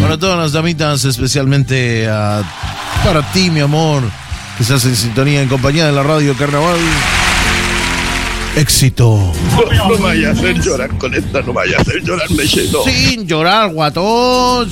Para todas las damitas, especialmente para ti, mi amor, que estás en sintonía en compañía de la Radio Carnaval. Éxito. No me vaya a hacer llorar con esta, no me vaya a hacer llorar, Mechero. Sin llorar, guatón.